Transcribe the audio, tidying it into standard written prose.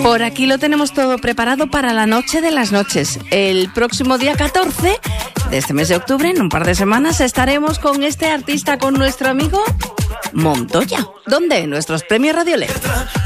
Por aquí lo tenemos todo preparado para la noche de las noches. El próximo día 14 de este mes de octubre, en un par de semanas, estaremos con este artista, con nuestro amigo Montoya. ¿Dónde? En nuestros premios Radio LED.